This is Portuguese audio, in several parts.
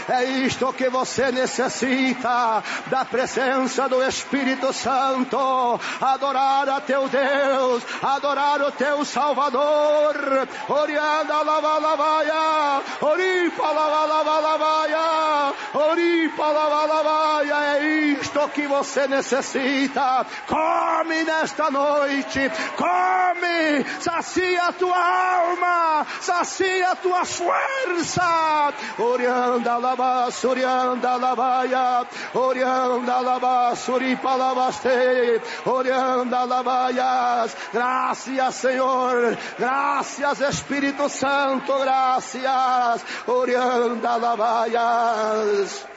É isto que você necessita, da presença do Espírito Santo. Adorar a teu Deus, adorar o teu Salvador. Orianda lava lavaia, oripa lava lava lavaia, oripa lava lavaia. É isto que você necessita. Come nesta noite, come, sacia a tua alma, sacia a tua força. Orianda lava, surianda lavaia, orianda lava, suripa lavaste, orianda lavaias. Graças, Senhor, graças, Espírito Santo, graças. Orianda lavaias.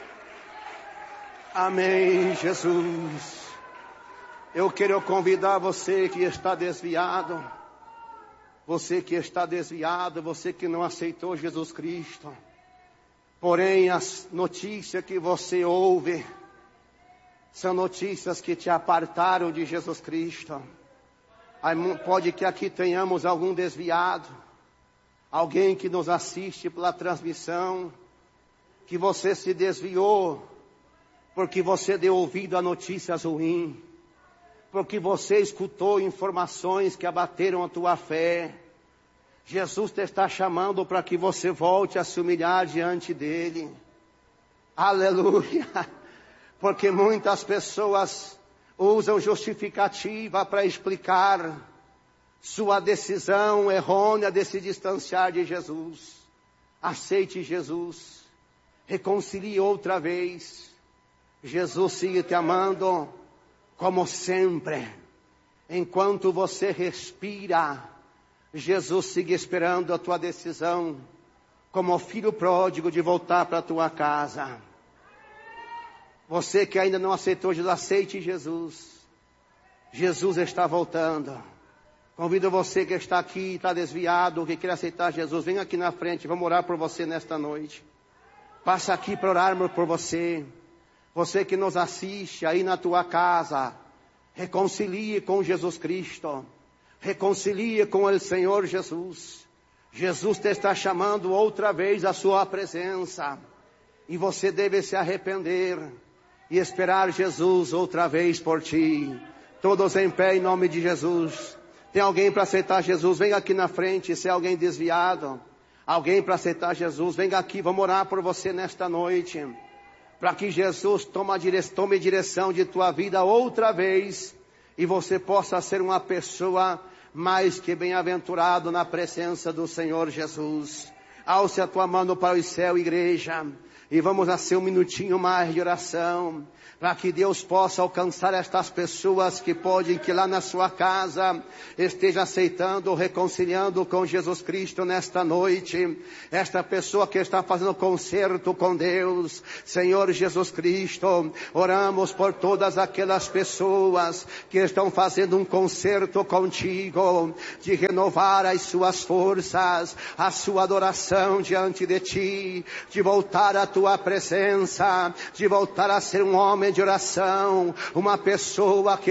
Amém, Jesus. Eu quero convidar você que está desviado, você que está desviado, você que não aceitou Jesus Cristo. Porém, as notícias que você ouve são notícias que te apartaram de Jesus Cristo. Pode que aqui tenhamos algum desviado, alguém que nos assiste pela transmissão, que você se desviou, porque você deu ouvido a notícias ruins, porque você escutou informações que abateram a tua fé. Jesus te está chamando para que você volte a se humilhar diante dele. Aleluia! Porque muitas pessoas usam justificativa para explicar sua decisão errônea de se distanciar de Jesus. Aceite Jesus, reconcilie outra vez. Jesus sigue te amando como sempre. Enquanto você respira, Jesus sigue esperando a tua decisão, como filho pródigo, de voltar para a tua casa. Você que ainda não aceitou Jesus, aceite Jesus. Jesus está voltando. Convido você que está aqui, está desviado, que quer aceitar Jesus, venha aqui na frente, vamos orar por você nesta noite. Passa aqui para orarmos por você. Você que nos assiste aí na tua casa, reconcilie com Jesus Cristo. Reconcilie com o Senhor Jesus. Jesus te está chamando outra vez à sua presença. E você deve se arrepender e esperar Jesus outra vez por ti. Todos em pé em nome de Jesus. Tem alguém para aceitar Jesus? Venha aqui na frente. Se é alguém desviado, alguém para aceitar Jesus, venha aqui, vamos orar por você nesta noite. Para que Jesus tome direção de tua vida outra vez. E você possa ser uma pessoa mais que bem-aventurado na presença do Senhor Jesus. Alce a tua mão para o céu, igreja. E vamos a ser um minutinho mais de oração. Para que Deus possa alcançar estas pessoas que podem, que lá na sua casa esteja aceitando, reconciliando com Jesus Cristo nesta noite. Esta pessoa que está fazendo concerto com Deus. Senhor Jesus Cristo, oramos por todas aquelas pessoas que estão fazendo um concerto contigo, de renovar as suas forças, a sua adoração diante de ti, de voltar à tua presença, de voltar a ser um homem de oração, uma pessoa que